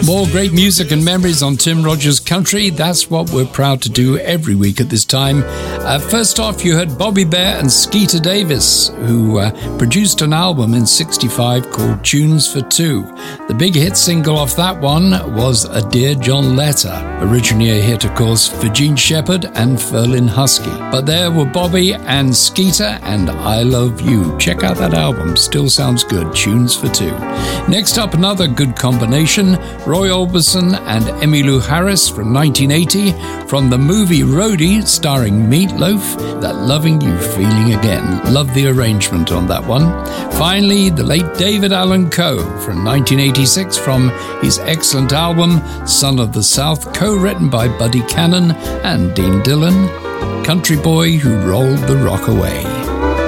More great music and memories on Tim Rogers Country. That's what we're proud to do every week at this time. First off, you heard Bobby Bear and Skeeter Davis, who produced an album in '65 called Tunes for Two. The big hit single off that one was A Dear John Letter, originally a hit, of course, for Gene Shepard and Ferlin Husky. But there were Bobby and Skeeter and I Love You. Check out that album, still sounds good, Tunes for Two. Next up, another good combination, Roy Orbison and Emmylou Harris from 1980, from the movie Roadie, starring Meatloaf, That Loving You Feeling Again. Love the arrangement on that one. Finally, the late David Allan Coe from 1986, from his excellent album Son of the South, co-written by Buddy Cannon and Dean Dillon, Country Boy Who Rolled the Rock Away.